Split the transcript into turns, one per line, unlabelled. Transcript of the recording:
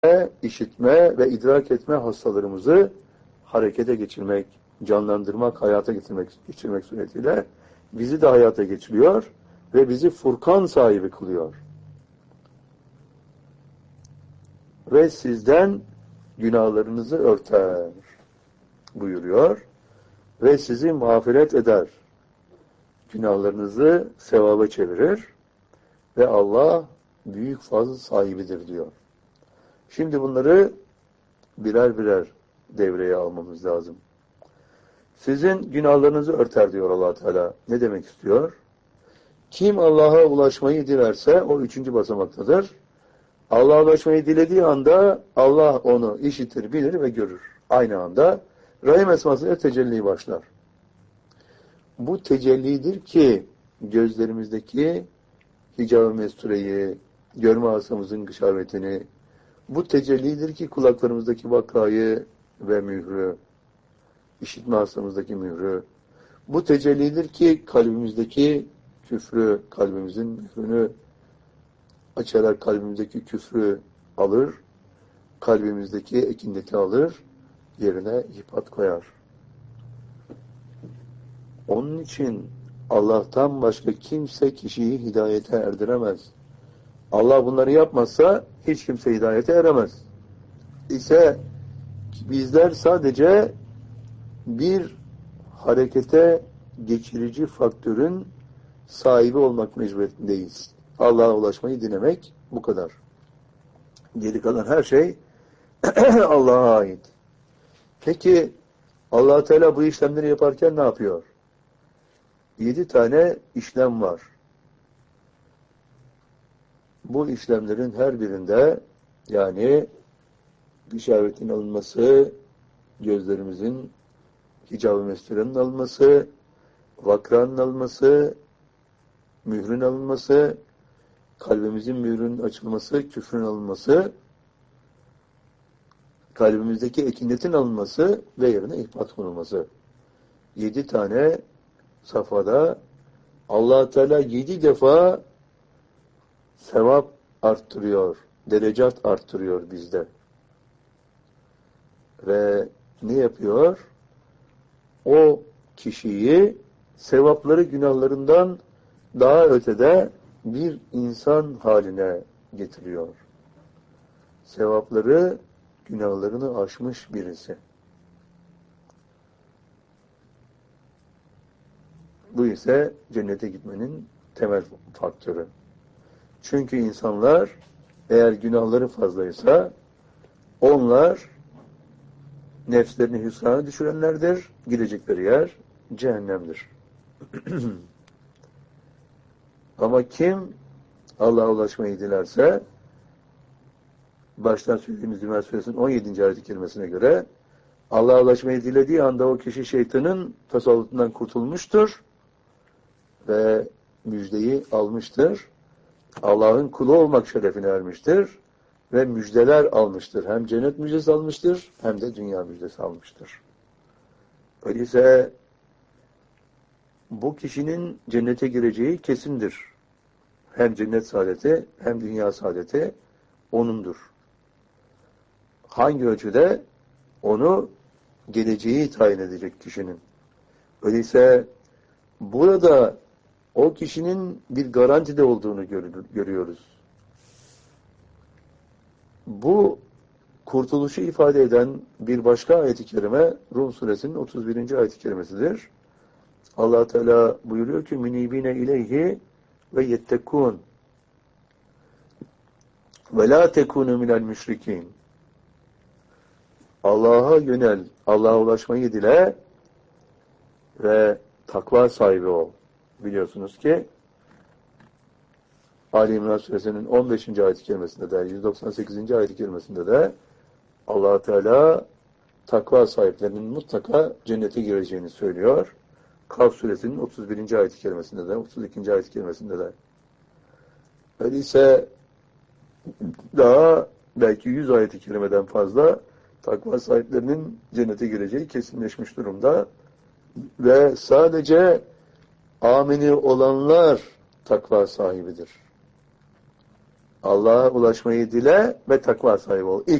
işitme ve idrak etme hastalarımızı harekete geçirmek, canlandırmak, hayata geçirmek suretiyle bizi de hayata geçiriyor ve bizi Furkan sahibi kılıyor. Ve sizden günahlarınızı örter buyuruyor ve sizi mağfiret eder. Günahlarınızı sevaba çevirir ve Allah büyük fazl sahibidir diyor. Şimdi bunları birer birer devreye almamız lazım. Sizin günahlarınızı örter diyor Allah Teala. Ne demek istiyor? Kim Allah'a ulaşmayı dilerse o 3. basamaktadır. Allah'a ulaşmayı dilediği anda Allah onu işitir, bilir ve görür. Aynı anda Rahim esmasıyla tecelli başlar. Bu tecellidir ki gözlerimizdeki hicab-ı mestureyi, görme hasamızın gışavetini, bu tecellidir ki kulaklarımızdaki vakayı ve mührü, işitme hasamızdaki mührü, bu tecellidir ki kalbimizdeki küfrü, kalbimizin mührünü açarak kalbimizdeki küfrü alır, kalbimizdeki ekinleti alır, yerine ihpat koyar. Onun için Allah'tan başka kimse kişiyi hidayete erdiremez. Allah bunları yapmazsa hiç kimse hidayete eremez. İse bizler sadece bir harekete geçirici faktörün sahibi olmak mecburiyetindeyiz. Allah'a ulaşmayı dilemek bu kadar. Geri kalan her şey Allah'a ait. Peki Allah Teala bu işlemleri yaparken ne yapıyor? 7 tane işlem var. Bu işlemlerin her birinde yani gışavetin alınması, gözlerimizin hicab-ı mesturenin alınması, vakranın alınması, mührün alınması, kalbimizin mührünün açılması, küfrün alınması, kalbimizdeki ekinetin alınması ve yerine ihbat konulması. 7 tane safhada Allah Teala 7 defa sevap arttırıyor, derecat arttırıyor bizde. Ve ne yapıyor? O kişiyi sevapları günahlarından daha ötede bir insan haline getiriyor. Sevapları günahlarını aşmış birisi. Bu ise cennete gitmenin temel faktörü. Çünkü insanlar eğer günahları fazlaysa onlar nefslerini hüsrana düşürenlerdir. Gidecekleri yer cehennemdir. Ama kim Allah'a ulaşmayı dilerse baştan söylediğimiz Zümer Suresinin 17. ayet-i kerimesine göre Allah'a ulaşmayı dilediği anda o kişi şeytanın tasallutundan kurtulmuştur ve müjdeyi almıştır. Allah'ın kulu olmak şerefine ermiştir ve müjdeler almıştır. Hem cennet müjdesi almıştır hem de dünya müjdesi almıştır. Öyleyse bu kişinin cennete gireceği kesindir. Hem cennet saadeti hem dünya saadeti onundur. Hangi ölçüde? Onu geleceği tayin edecek kişinin. Öyleyse burada o kişinin bir garantide olduğunu görüyoruz. Bu kurtuluşu ifade eden bir başka ayet-i kerime Rum suresinin 31. ayet-i kerimesidir. Allah Teala buyuruyor ki münibine ileyhi ve yettekûn ve la tekûnû minel müşrikîn. Allah'a yönel, Allah'a ulaşmayı dile ve takva sahibi ol. Biliyorsunuz ki Ali İmran suresinin 15. ayet-i kerimesinde de 198. ayet-i kerimesinde de Allah Teala takva sahiplerinin mutlaka cennete gireceğini söylüyor. Kaf suresinin 31. ayet-i kerimesinde de 32. ayet-i kerimesinde de. Öyleyse daha belki 100 ayet-i kerimeden fazla takva sahiplerinin cennete gireceği kesinleşmiş durumda. Ve sadece amini olanlar takva sahibidir. Allah'a ulaşmayı dile ve takva sahibi ol.